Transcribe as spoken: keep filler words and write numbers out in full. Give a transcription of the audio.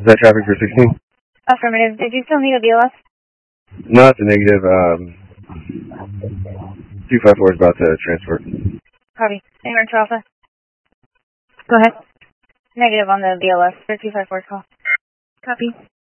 Is that traffic for sixteen? Affirmative. Did you still need a B L S? No, it's a negative. Um, two five four is about to transfer. Copy. Anywhere to Alpha. Go ahead. Negative on the B L S for two five four call. Copy.